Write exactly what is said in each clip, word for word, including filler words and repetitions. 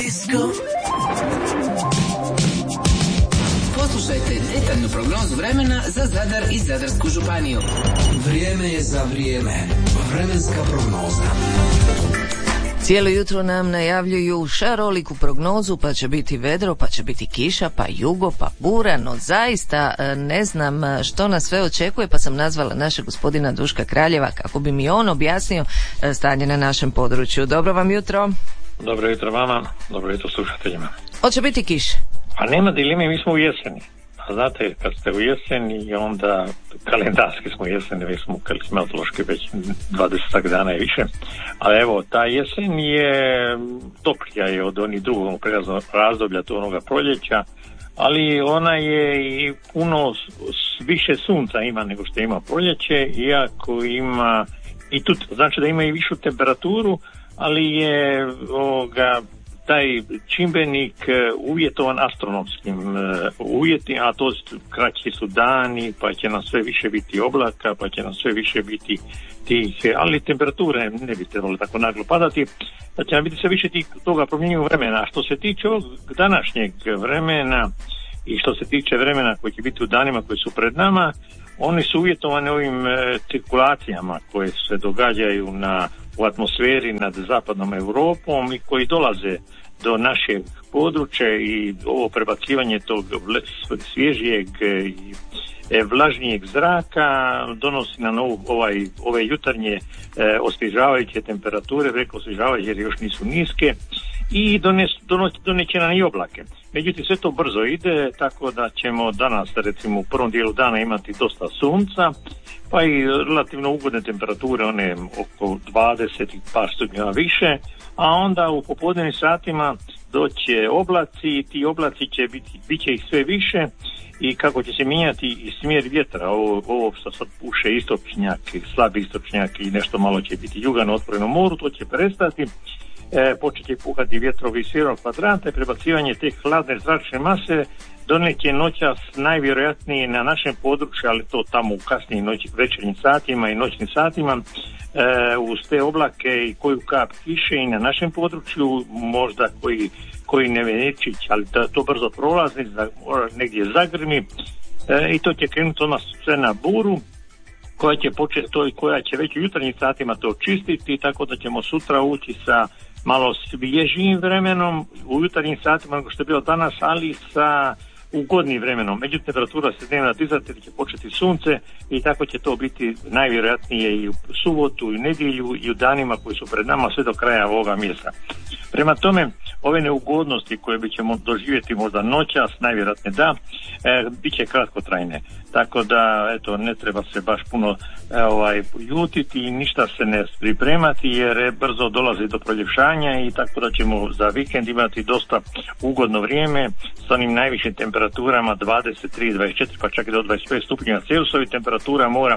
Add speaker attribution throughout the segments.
Speaker 1: Poslušajte detaljnu prognozu vremena za Zadar i Zadarsku županiju.
Speaker 2: Vrijeme je za vrijeme. Vremenska prognoza.
Speaker 3: Cijelo jutro nam najavljuju šaroliku prognozu, pa će biti vedro, pa će biti kiša, pa jugo, pa bura, no zaista ne znam što nas sve očekuje, pa sam nazvala našeg gospodina Duška Kraljeva kako bi mi on objasnio stanje na našem području. Dobro vam jutro.
Speaker 4: Dobro jutro vama, dobro jutro slušateljima.
Speaker 3: Hoće biti kiša?
Speaker 4: Pa nema dileme, mi smo u jeseni. A znate, kad ste u jeseni, onda kalendarski smo u jeseni, mi smo klimatološki već dvadeset dana i više. Ali evo, ta jesen je toplija je od onih drugog razdoblja do onoga proljeća, ali ona je i puno više sunca ima nego što ima proljeće, iako ima i tu, znači da ima i višu temperaturu, ali je ovoga taj čimbenik uvjetovan astronomskim uvjetima, a to kraći su dani, pa će nam sve više biti oblaka, pa će nam sve više biti tih, ali temperature ne bi trebalo tako naglo padati, da će nam biti sve više tih, toga promjenjivog vremena. A što se tiče ovog današnjeg vremena i što se tiče vremena koji će biti u danima koji su pred nama, oni su uvjetovani ovim e, cirkulacijama koje se događaju na, u atmosferi nad zapadnom Europom i koji dolaze do našeg područja, i ovo prebacivanje tog svježijeg i e, vlažnijeg zraka donosi na novu, ovaj, ove jutarnje e, osvježavajuće temperature, rekao osvježavajuće jer još nisu niske, i dones, donos, doneće nam i oblake. Međutim, sve to brzo ide, tako da ćemo danas, recimo, u prvom dijelu dana imati dosta sunca, pa i relativno ugodne temperature, one oko dvadeset i par stupnjeva više, a onda u popodnevnim satima doće oblaci i ti oblaci će biti, bit će ih sve više, i kako će se mijenjati i smjer vjetra, ovo, ovo što sad puše istočnjak, slabi istočnjak i nešto malo će biti juga na otvorenom moru, to će prestati. E, počet će puhati vjetrovi sjevernog kvadranta i prebacivanje te hladne zračne mase doneke noćas najvjerojatnije na našem području, ali to tamo u kasnijim noći, večernjim satima i noćnim satima, e, uz te oblake i koju kap kiše i na našem području, možda koji, koji neveničić, ali to, to brzo prolazi, negdje zagrmi, e, i to će krenuti odmah sve na buru, koja će početi to i koja će već u jutarnjim satima to čistiti, tako da ćemo sutra ući sa malo svježijim vremenom u jutarnjim satima nego što je bilo danas, ali sa ugodnim vremenom. Međutim, temperatura se dnevna dizati, će početi sunce i tako će to biti najvjerojatnije i u subotu i nedjelju i u danima koji su pred nama sve do kraja ovoga mjeseca. Prema tome, ove neugodnosti koje bi ćemo doživjeti možda noćas, najvjerojatnije da, e, bit će kratkotrajne. Tako da, eto, ne treba se baš puno e, ovaj, ljutiti i ništa se ne pripremati, jer brzo dolazi do proljepšanja i tako da ćemo za vikend imati dosta ugodno vrijeme s onim najvišim temperaturama dvadeset tri, dvadeset četiri pa čak i do dvadeset pet stupnjeva Celzijusovih. Temperatura mora,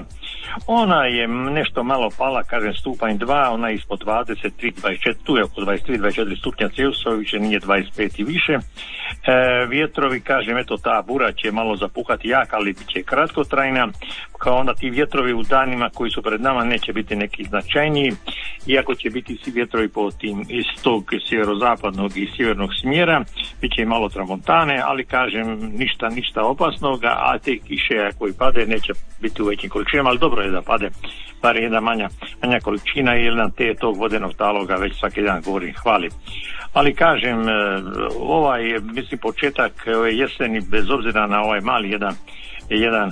Speaker 4: ona je nešto malo pala, kažem stupanj dva, ona je ispod dvadeset tri, dvadeset četiri, tu je oko dvadeset tri, dvadeset četiri stupnja Celzijusovih, više nije dvadeset pet i više. E, vjetrovi, kažem, eto, ta bura će malo zapuhati jak, ali bit će kratkotrajna, kao onda ti vjetrovi u danima koji su pred nama neće biti neki značajniji, iako će biti svi vjetrovi po tim iz tog sjeverozapadnog i sjevernog smjera, bit će i malo tramontane, ali kažem, ništa, ništa opasnog, a te kiše koji pade neće biti u većim količinama, ali dobro je da pade bar jedna manja, manja količina, jer nam te tog vodenog taloga već svaki dan govorim hvali. Ali kažem, ovaj, mislim, početak ove jeseni, bez obzira na ovaj mali jedan jedan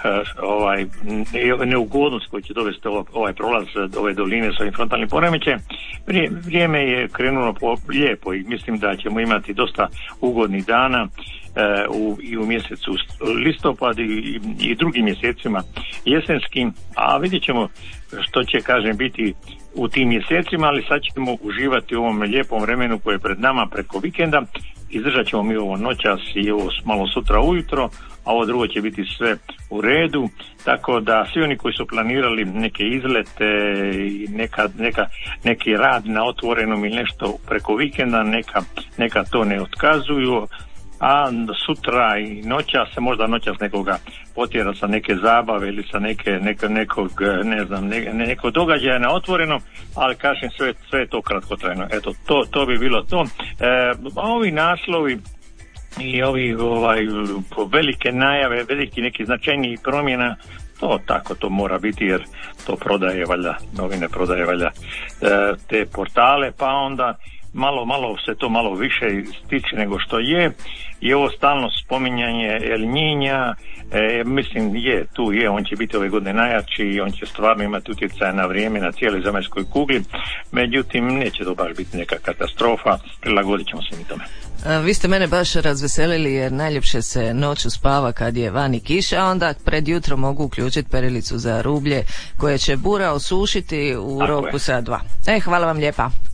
Speaker 4: ovaj neugodnost koji će dovesti ovaj prolaz ove doline sa ovim frontalnim poremećajem, vrijeme je krenulo po lijepo i mislim da ćemo imati dosta ugodnih dana u, i u mjesecu listopad i, i drugim mjesecima jesenskim, a vidjet ćemo što će, kažem, biti u tim mjesecima, ali sad ćemo uživati u ovom lijepom vremenu koje je pred nama preko vikenda. Izdržat ćemo mi ovo noćas i ovo malo sutra ujutro, a ovo drugo će biti sve u redu, tako da svi oni koji su planirali neke izlete i neka, neka, neki rad na otvorenom ili nešto preko vikenda, neka, neka to ne otkazuju, a sutra i noća se možda noćas nekoga potjera sa neke zabave ili sa neke, neke, nekog, ne znam, ne, nekog događaja na otvorenom, ali kažem sve, sve je to kratkotrajno. Eto, to, to bi bilo to. E, ovi naslovi i ovi ovaj, velike najave, veliki neki značajniji promjena, to tako to mora biti jer to prodaje valjda, novine prodaje valjda e, te portale, pa onda malo, malo se to malo više stiče nego što je i ovo stalno spominjanje El Niña, e, mislim je, tu je, on će biti ove godine najjači i on će stvarno imati utjecaj na vrijeme na cijeloj zemaljskoj kugli, međutim neće to baš biti neka katastrofa, prilagodit ćemo se mi tome.
Speaker 3: A, vi ste mene baš razveselili jer najljepše se noću spava kad je vani kiša, a onda pred jutro mogu uključiti perilicu za rublje koje će bura osušiti u
Speaker 4: Tako
Speaker 3: roku
Speaker 4: je.
Speaker 3: sa dva. E, hvala vam lijepa.